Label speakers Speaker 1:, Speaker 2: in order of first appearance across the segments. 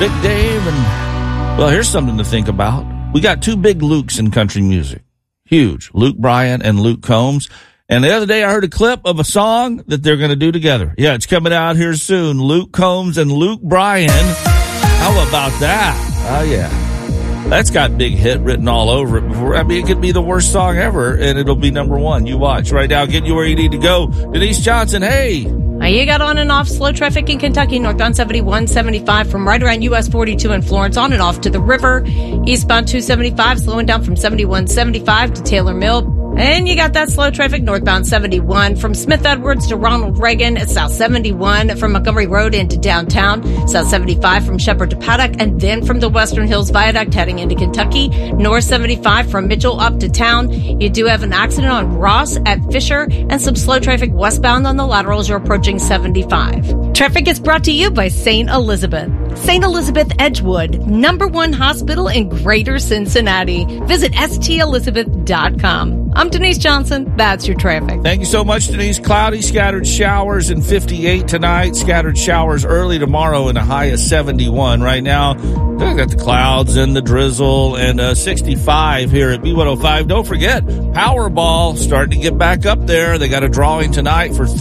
Speaker 1: Big Dave, and, well, here's something to think about. We got two big Lukes in country music. Huge. Luke Bryan and Luke Combs. And the other day I heard a clip of a song that they're going to do together. Yeah, it's coming out here soon. Luke Combs and Luke Bryan. How about that? Oh, yeah. That's got big hit written all over it before. I mean, it could be the worst song ever, and it'll be number one. You watch. Right now, getting you where you need to go. Denise Johnson, hey.
Speaker 2: You got on and off slow traffic in Kentucky, northbound 71, 75 from right around US 42 in Florence, on and off to the river. Eastbound 275, slowing down from 71, 75 to Taylor Mill. And you got that slow traffic northbound 71 from Smith Edwards to Ronald Reagan, South 71 from Montgomery Road into downtown, South 75 from Shepherd to Paddock, and then from the Western Hills Viaduct heading into Kentucky, North 75 from Mitchell up to town. You do have an accident on Ross at Fisher and some slow traffic westbound on the laterals. You're approaching 75. Traffic is brought to you by St. Elizabeth. St. Elizabeth Edgewood, #1 hospital in Greater Cincinnati. Visit stelizabeth.com. I'm Denise Johnson. That's your traffic.
Speaker 1: Thank you so much, Denise. Cloudy, scattered showers, and 58 tonight. Scattered showers early tomorrow and a high of 71. Right now, we got the clouds and the drizzle, and 65 here at B105. Don't forget, Powerball starting to get back up there. They got a drawing tonight for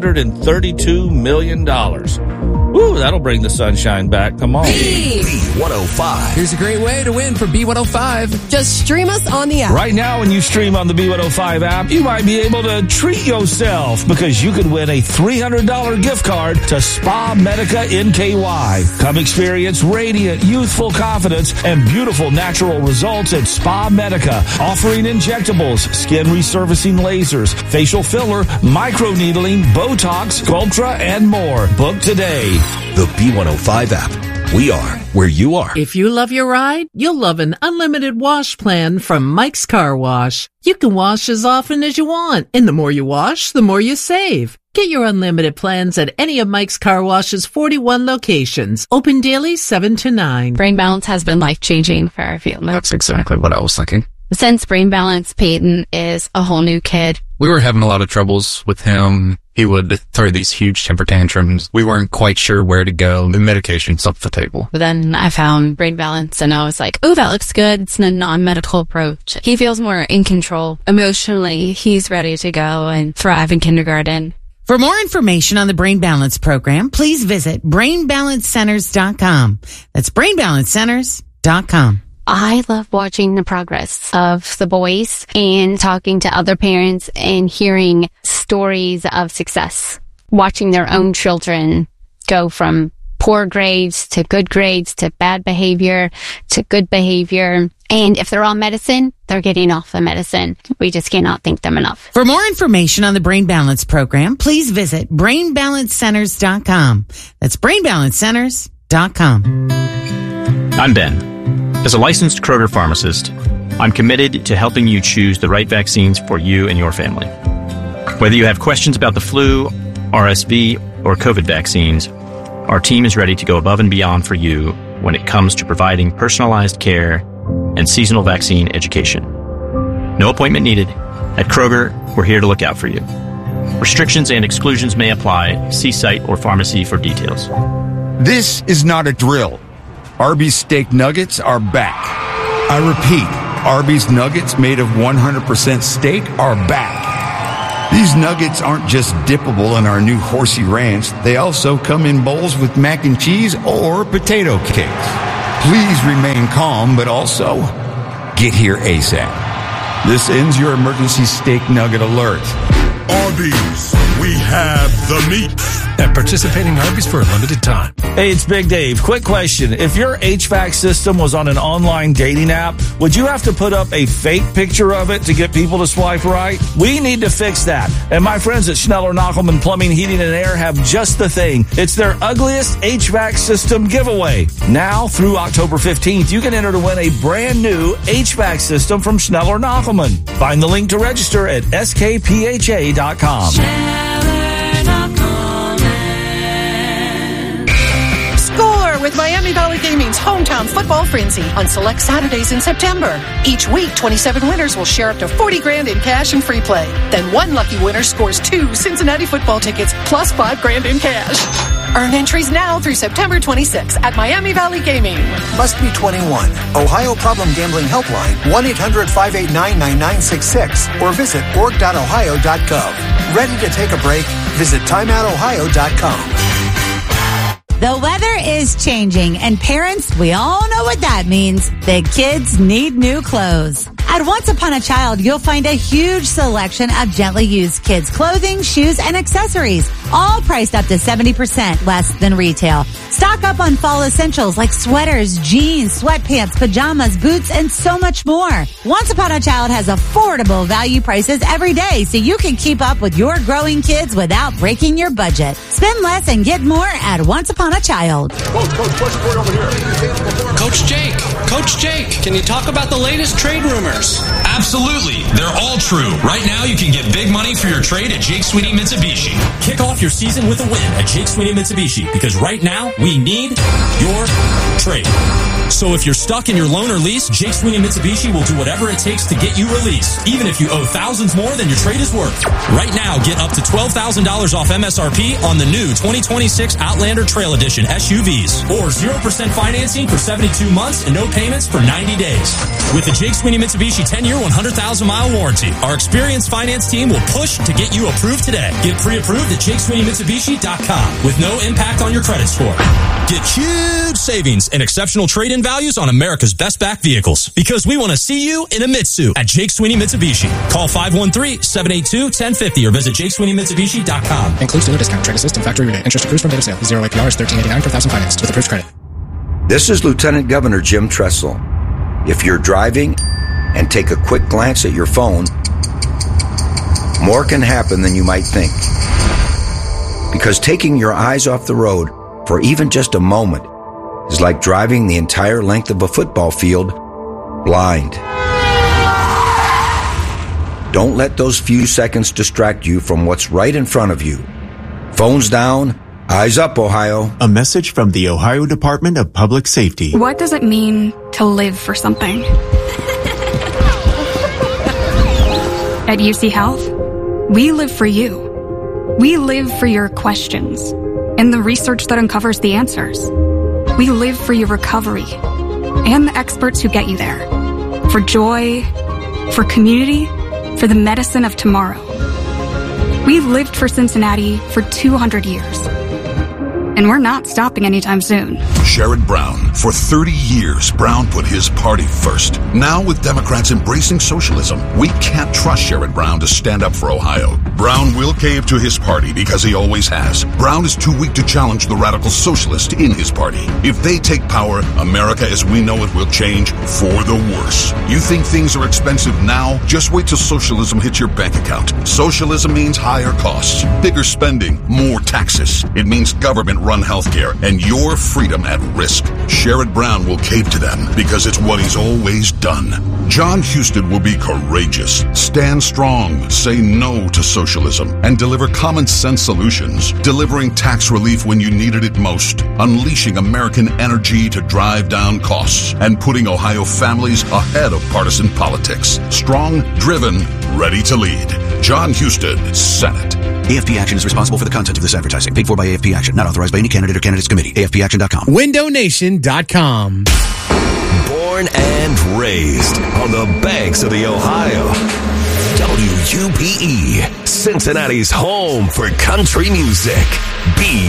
Speaker 1: $332 million. Woo, that'll bring the sunshine back. Come on.
Speaker 3: B105.
Speaker 4: Here's a great way to win for B105.
Speaker 3: Just stream us on the app.
Speaker 1: Right now, when you stream on the B105 app, you might be able to treat yourself because you could win a $300 gift card to Spa Medica NKY. Come experience radiant, youthful confidence and beautiful natural results at Spa Medica, offering injectables, skin resurfacing lasers, facial filler, microneedling, Botox, Sculptra, and more. Book today.
Speaker 5: The B105 app. We are where you are.
Speaker 6: If you love your ride, you'll love an unlimited wash plan from Mike's Car Wash. You can wash as often as you want, and the more you wash, the more you save. Get your unlimited plans at any of Mike's Car Wash's 41 locations. Open daily 7 to 9.
Speaker 7: Brain Balance has been life-changing for our family.
Speaker 4: That's exactly what I was thinking.
Speaker 7: Since Brain Balance, Peyton is a whole new kid.
Speaker 4: We were having a lot of troubles with him. He would throw these huge temper tantrums. We weren't quite sure where to go. The medication's off the table.
Speaker 7: But then I found Brain Balance and I was like, oh, that looks good. It's a non-medical approach. He feels more in control. Emotionally, he's ready to go and thrive in kindergarten.
Speaker 8: For more information on the Brain Balance program, please visit BrainBalanceCenters.com. That's BrainBalanceCenters.com.
Speaker 7: I love watching the progress of the boys and talking to other parents and hearing stories of success, watching their own children go from poor grades to bad behavior to good behavior. And if they're on medicine, they're getting off the medicine. We just cannot thank them enough.
Speaker 8: For more information on the Brain Balance program, please visit BrainBalanceCenters.com. That's BrainBalanceCenters.com.
Speaker 9: I'm Ben. As a licensed Kroger pharmacist, I'm committed to helping you choose the right vaccines for you and your family. Whether you have questions about the flu, RSV, or COVID vaccines, our team is ready to go above and beyond for you when it comes to providing personalized care and seasonal vaccine education. No appointment needed. At Kroger, we're here to look out for you. Restrictions and exclusions may apply. See site or pharmacy for details.
Speaker 10: This is not a drill. Arby's steak nuggets are back. I repeat, Arby's nuggets made of 100% steak are back. These nuggets aren't just dippable in our new Horsey Ranch. They also come in bowls with mac and cheese or potato cakes. Please remain calm, but also get here ASAP. This ends your emergency steak nugget alert.
Speaker 11: Arby's, we have the meat.
Speaker 12: At participating Arby's for a limited time.
Speaker 1: Hey, it's Big Dave. Quick question. If your HVAC system was on an online dating app, would you have to put up a fake picture of it to get people to swipe right? We need to fix that. And my friends at Schneller Knockelman Plumbing, Heating, and Air have just the thing. It's their ugliest HVAC system giveaway. Now, through October 15th, you can enter to win a brand new HVAC system from Schneller Knockelman. Find the link to register at skpha.com.
Speaker 13: With Miami Valley Gaming's hometown football frenzy on select Saturdays in September. Each week, 27 winners will share up to $40,000 in cash and free play. Then one lucky winner scores 2 Cincinnati football tickets plus $5,000 in cash. Earn entries now through September 26 at Miami Valley Gaming.
Speaker 14: Must be 21. Ohio Problem Gambling Helpline, 1-800-589-9966, or visit org.ohio.gov. Ready to take a break? Visit timeoutohio.com.
Speaker 15: The weather is changing, and parents, we all know what that means. The kids need new clothes. At Once Upon a Child, you'll find a huge selection of gently used kids' clothing, shoes, and accessories, all priced up to 70% less than retail. Stock up on fall essentials like sweaters, jeans, sweatpants, pajamas, boots, and so much more. Once Upon a Child has affordable value prices every day, so you can keep up with your growing kids without breaking your budget. Spend less and get more at Once Upon a Child.
Speaker 16: Coach Jake, can you talk about the latest trade rumors?
Speaker 17: Absolutely. They're all true. Right now, you can get big money for your trade at Jake Sweeney Mitsubishi.
Speaker 18: Kick off your season with a win at Jake Sweeney Mitsubishi, because right now, we need your trade. So if you're stuck in your loan or lease, Jake Sweeney Mitsubishi will do whatever it takes to get you released, even if you owe thousands more than your trade is worth. Right now, get up to $12,000 off MSRP on the new 2026 Outlander Trail Edition SUVs, or 0% financing for 72 months and no payments for 90 days. With the Jake Sweeney Mitsubishi 10-year, 100,000-mile warranty, our experienced finance team will push to get you approved today. Get pre-approved at JakeSweeneyMitsubishi.com with no impact on your credit score. Get huge savings and exceptional trade-in values on America's best back vehicles, because we want to see you in a Mitsu at Jake Sweeney Mitsubishi. Call 513-782-1050 or visit JakeSweeneyMitsubishi.com.
Speaker 19: Includes dealer discount, trade assist, and factory rebate. Interest accrues from date of sale. 0 APR is $13.89 per thousand financed with approved credit.
Speaker 5: This is Lieutenant Governor Jim Tressel. If you're driving and take a quick glance at your phone, more can happen than you might think. Because taking your eyes off the road for even just a moment is like driving the entire length of a football field blind. Don't let those few seconds distract you from what's right in front of you. Phones down, eyes up, Ohio.
Speaker 20: A message from the Ohio Department of Public Safety.
Speaker 21: What does it mean to live for something? At UC Health, we live for you. We live for your questions and the research that uncovers the answers. We live for your recovery and the experts who get you there. For joy, for community, for the medicine of tomorrow. We've lived for Cincinnati for 200 years. And we're not stopping anytime soon.
Speaker 11: Sherrod Brown. For 30 years, Brown put his party first. Now, with Democrats embracing socialism, we can't trust Sherrod Brown to stand up for Ohio. Brown will cave to his party because he always has. Brown is too weak to challenge the radical socialists in his party. If they take power, America as we know it will change for the worse. You think things are expensive now? Just wait till socialism hits your bank account. Socialism means higher costs, bigger spending, more taxes. It means government-run healthcare and your freedom at risk. Sherrod Brown will cave to them because it's what he's always done. John Husted will be courageous, stand strong, say no to socialism, and deliver common sense solutions, delivering tax relief when you needed it most, unleashing American energy to drive down costs, and putting Ohio families ahead of partisan politics. Strong, driven, ready to lead. John Husted, Senate.
Speaker 22: AFP Action is responsible for the content of this advertising. Paid for by AFP Action. Not authorized by any candidate or candidates committee. AFPAction.com.
Speaker 23: WindowNation.com.
Speaker 3: Born and raised on the banks of the Ohio. WUPE, Cincinnati's home for country music.